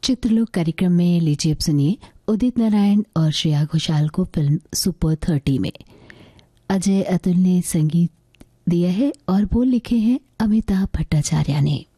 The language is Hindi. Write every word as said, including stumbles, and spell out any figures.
चित्रलोक कार्यक्रम में लीजिए अब सुनिए उदित नारायण और श्रेया घोषाल को फिल्म सुपर थर्टी में। अजय अतुल ने संगीत दिया है और बोल लिखे हैं अमिताभ भट्टाचार्य ने।